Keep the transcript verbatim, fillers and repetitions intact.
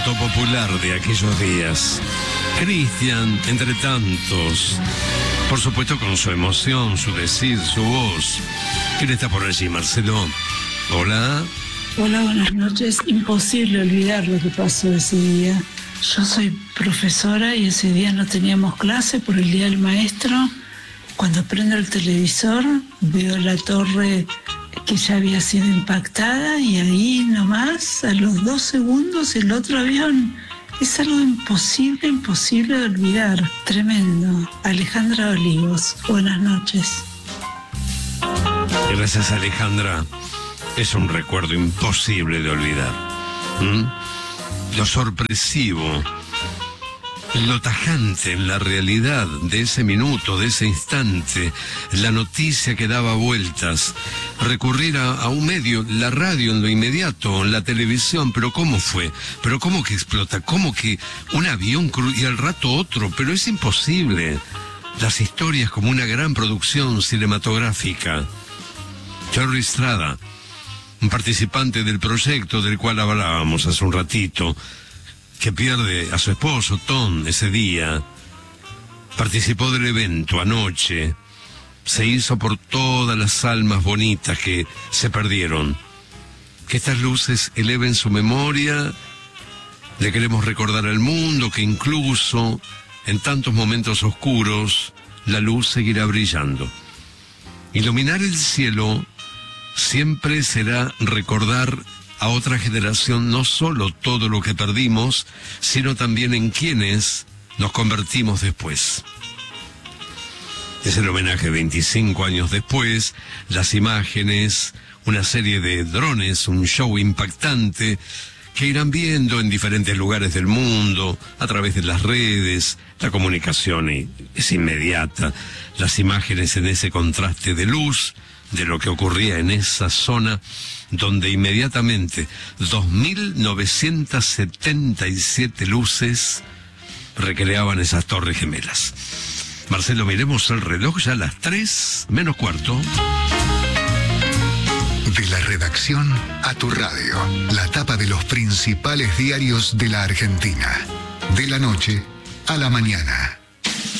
canto popular de aquellos días. Cristian, entre tantos, por supuesto con su emoción, su decir, su voz. ¿Quién está por allí, Marcelo? Hola. Hola, buenas noches. Imposible olvidar lo que pasó ese día. Yo soy profesora y ese día no teníamos clase por el Día del Maestro. Cuando prendo el televisor, veo la torre que ya había sido impactada y ahí nomás, a los dos segundos, el otro avión. Es algo imposible, imposible de olvidar. Tremendo. Alejandra Olivos, buenas noches. Gracias, Alejandra. Es un recuerdo imposible de olvidar. ¿Mm? Lo sorpresivo, lo tajante en la realidad de ese minuto, de ese instante, la noticia que daba vueltas, recurrir a, a un medio, la radio en lo inmediato, la televisión, pero ¿cómo fue? ¿Pero cómo que explota? ¿Cómo que un avión y al rato otro? Pero es imposible. Las historias como una gran producción cinematográfica. Jerry Estrada, un participante del proyecto del cual hablábamos hace un ratito, que pierde a su esposo, Tom, ese día. Participó del evento anoche. Se hizo por todas las almas bonitas que se perdieron. Que estas luces eleven su memoria. Le queremos recordar al mundo que incluso en tantos momentos oscuros, la luz seguirá brillando. Iluminar el cielo siempre será recordar a otra generación no solo todo lo que perdimos, sino también en quienes nos convertimos después. Es el homenaje veinticinco años después, las imágenes, una serie de drones, un show impactante que irán viendo en diferentes lugares del mundo, a través de las redes. La comunicación es inmediata, las imágenes en ese contraste de luz, de lo que ocurría en esa zona, donde inmediatamente dos mil novecientas setenta y siete luces recreaban esas torres gemelas. Marcelo, miremos el reloj, ya a las tres menos cuarto. De la redacción a tu radio, la tapa de los principales diarios de la Argentina. De la noche a la mañana.